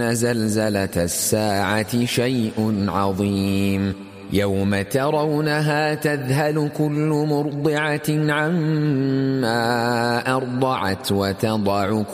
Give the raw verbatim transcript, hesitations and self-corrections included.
إن زلزلة الساعة شيء عظيم يوم ترونها تذهل كل مرضعة عما أرضعت وتضع